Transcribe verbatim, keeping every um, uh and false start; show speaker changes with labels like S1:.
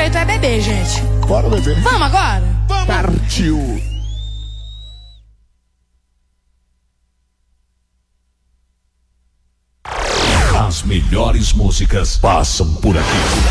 S1: jeito é beber, gente.
S2: Bora beber.
S1: Vamos agora?
S2: Vamos. Partiu.
S3: As melhores músicas passam por aqui.